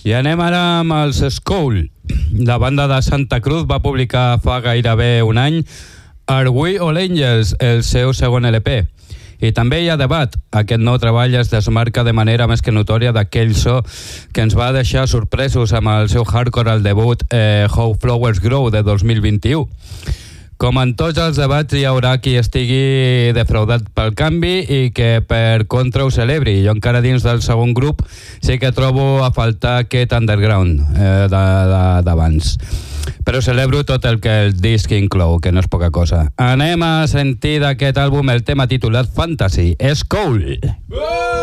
I anem ara amb els Skull. La banda de Santa Cruz va publicar fa gairebé un any Are We All Angels, el seu segon LP. I també hi ha debat. Aquest nou treball es desmarca de manera més que notòria d'aquell so que ens va deixar sorpresos amb el seu hardcore al debut How Flowers Grow de 2021. Com en tots els debats hi haurà qui estigui defraudat pel canvi i que per contra ho celebri. Jo encara dins del segon grup sí que trobo a faltar aquest underground d'abans. Però celebro tot el que el disc inclou, que no és poca cosa. Anem a sentir d'aquest àlbum el tema titulat Fantasy. Skull!